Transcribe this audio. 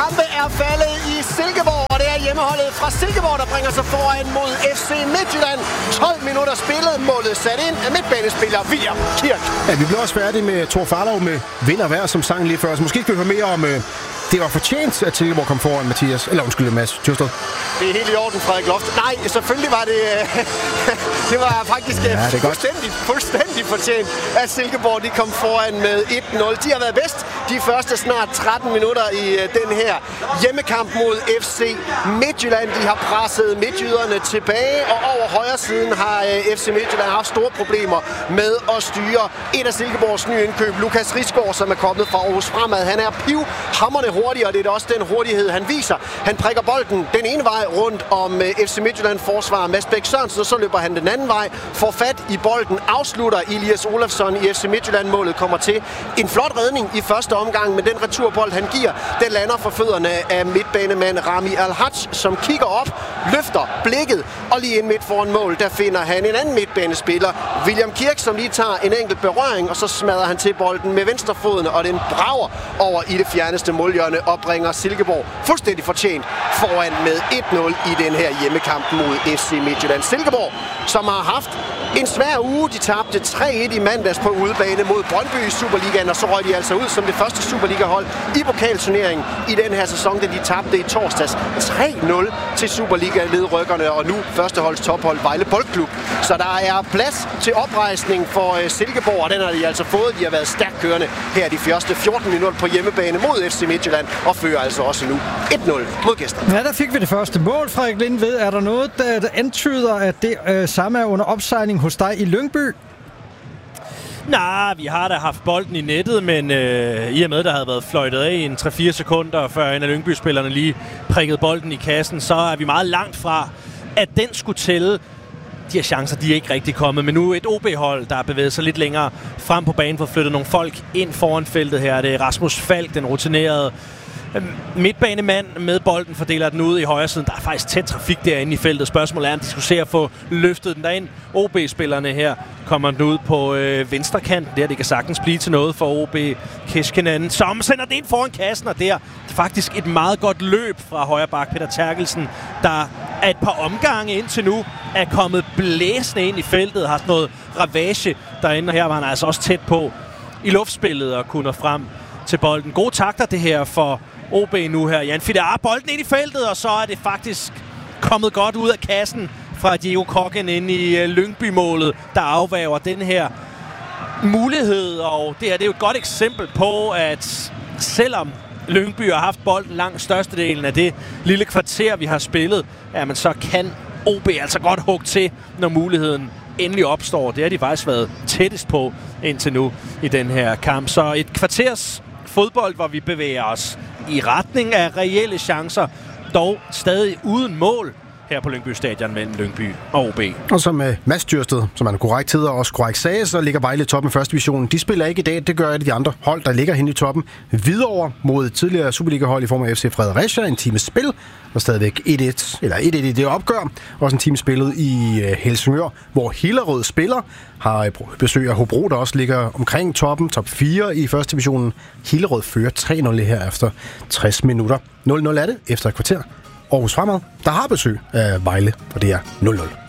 kampe er faldet i Silkeborg, og det er hjemmeholdet fra Silkeborg, der bringer sig foran mod FC Midtjylland. 12 minutter spillet, målet sat ind af midtbanespiller William Kirk. Ja, vi blev også færdige med Thor Farlov med Vinder hver, som sang lige før. Så måske skal vi høre mere om, det var fortjent, at Silkeborg kom foran Mads Tjørsted. Det er helt i orden, Frederik Loft. Nej, selvfølgelig var det... det var faktisk fuldstændig fortjent, at Silkeborg de kom foran med 1-0. De har været bedst de første snart 13 minutter i den her hjemmekamp mod FC Midtjylland. De har presset midtjyderne tilbage, og over højre siden har FC Midtjylland haft store problemer med at styre et af Silkeborgs nye indkøb, Lukas Risgaard, som er kommet fra Aarhus Fremad. Han er pivhamrende hurtig, og det er også den hurtighed, han viser. Han prikker bolden den ene vej rundt om FC Midtjylland forsvarer Mads Bæk Sørensen, og så løber han den anden vej, får fat i bolden, afslutter Elias Olafsson i FC Midtjylland-målet, kommer til en flot redning i første omgang, men den returbold, han giver, den lander for fødderne af midtbanemand Rami Al-Haj, som kigger op, løfter blikket, og lige ind midt foran mål, der finder han en anden midtbanespiller, William Kirk, som lige tager en enkelt berøring, og så smadrer han til bolden med venstrefoden, og den brager over i det fjerneste målhjørne og bringer Silkeborg fuldstændig fortjent foran med 1-0 i den her hjemmekamp mod FC Midtjylland. Silkeborg, som har haft en svær uge. De tabte 3-1 i mandags på udebane mod Brøndby i Superligaen, og så røg de altså ud som det første Superliga-hold i pokalturneringen i den her sæson, da de tabte i torsdags 3-0 til Superliga-ledrykkerne, og nu førsteholds tophold Vejle Boldklub. Så der er plads til oprejsning for Silkeborg, og den har de altså fået. De har været stærkt kørende her de første 14 minutter på hjemmebane mod FC Midtjylland, og fører altså også nu 1-0 mod gæsterne. Ja, der fik vi det første mål, Frederik Lindved. Er der noget, der antyder, at det samme er under opsejling hos dig i Lyngby? Nej, vi har da haft bolden i nettet, men i og med, der havde været fløjtet af i en 3-4 sekunder, før en af Lyngby-spillerne lige prikkede bolden i kassen, så er vi meget langt fra, at den skulle tælle. De her chancer, de er ikke rigtig kommet, men nu et OB-hold, der har bevæget sig lidt længere frem på banen for at flytte nogle folk ind foran feltet her. Det er Rasmus Falk, den rutinerede midtbanemand med bolden, fordeler den ud i højre siden. Der er faktisk tæt trafik derinde i feltet. Spørgsmålet er, om de skulle se at få løftet den derind. OB-spillerne her kommer den ud på venstre kant. Det kan sagtens blive til noget for OB. Keskinen, som sender det ind foran kassen, og der er faktisk et meget godt løb fra højre bak Peter Terkelsen, der er et par omgange indtil nu er kommet blæsende ind i feltet, har sådan noget ravage derinde, og her var han altså også tæt på i luftspillet og kunne nå frem til bolden. Gode takter det her for OB nu her. Jan Fidar bolden ind i feltet, og så er det faktisk kommet godt ud af kassen fra Diego Kokken ind i Lyngby-målet, der afværger den her mulighed. Og det er jo et godt eksempel på, at selvom Lyngby har haft bolden langt størstedelen af det lille kvarter, vi har spillet, men så kan OB altså godt hugge til, når muligheden endelig opstår. Det har de faktisk været tættest på indtil nu i den her kamp. Så et kvarters fodbold, hvor vi bevæger os i retning af reelle chancer, dog stadig uden mål her på Lyngby Stadion mellem Lyngby og OB. Og som Mads Tjørsted, som er en korrekt hedder, og også korrekt sagde, så ligger Vejle i toppen i første division. De spiller ikke i dag, det gør et af de andre hold, der ligger henne i toppen. Hvidovre mod tidligere Superliga-hold i form af FC Fredericia, en times spil, og stadigvæk 1-1 i det opgør. Også en time spillet i Helsingør, hvor Hillerød spiller, har besøg af Hobro, der også ligger omkring toppen, top 4 i første divisionen. Hillerød fører 3-0 her efter 60 minutter. 0-0 er det efter et kvarter. Aarhus Fremad, der har besøg af Vejle, og det er 0-0.